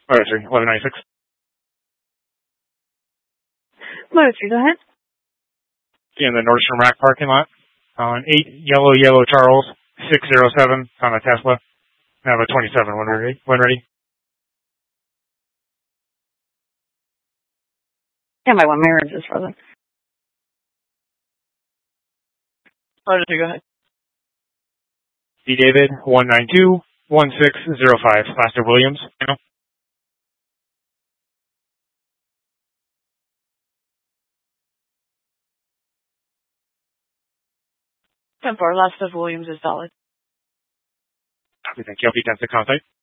Motor 3, 1196. Motor 3, go ahead. In the Nordstrom Rack parking lot on 8 Yellow Charles 607 on a Tesla. I have a 27 when ready. Yeah, my one mirror is just frozen. Motor 3, go ahead. D. David 192 1605. Last of Williams. 10-4, last of Williams is solid. Thank you. I'll be 10-6 on site.